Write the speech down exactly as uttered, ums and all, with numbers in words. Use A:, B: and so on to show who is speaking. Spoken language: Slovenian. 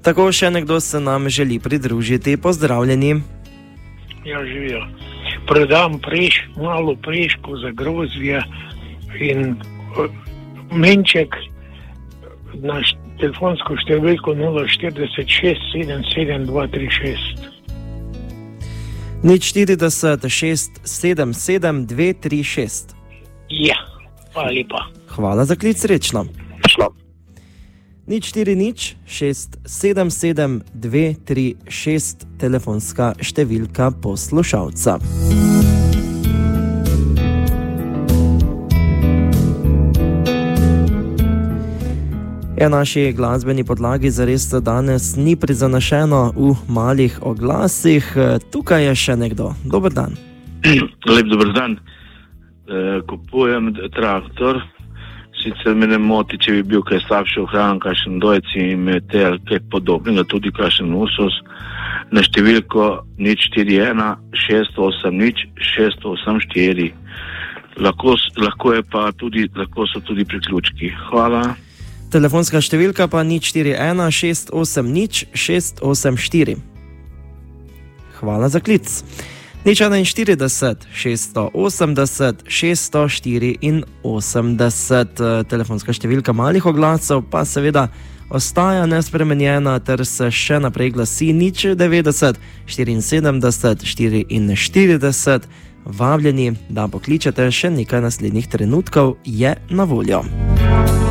A: Tako še nekdo se nam želi pridružiti. Pozdravljeni.
B: Ja, živijo. Predam preš, malo preško za grozdje in uh, menček na št- telefonsko številko nula štirideset šest sedem sedem dva tri šest.
A: nič štirideset šest sedem sedem dve tri šest.
B: Ja, hvala lepa.
A: Hvala za klic, srečno.
B: Šlo.
A: nič štiri nič šest sedem sedem dve tri šest, telefonska številka poslušalca. Ja, naši glasbeni podlagi zares danes ni prizanašeno v malih oglasih. Tukaj je še nekdo. Dober dan.
C: Lep dober dan. E, kupujem traktor. Sicer me ne moti, če bi bil kaj slabše ohranjen, kakšen dojci in metel, kaj podobnega, tudi kakšen usos. Na številko nič štiri ena šest osem nič šest osem štiri. Lahko, lahko je pa tudi, lahko so tudi priključki. Hvala.
A: Telefonska številka pa nič štiri ena šest osem nič šest osem štiri. Hvala za klic. nič enainštirideset šeststo osemdeset šeststo štiriinosemdeset. Telefonska številka malih oglasov pa seveda ostaja nespremenjena ter se še naprej glasi nič devetdeset štiriinsedemdeset štiriinštirideset. Vabljeni, da pokličete, še nekaj naslednjih trenutkov je na voljo.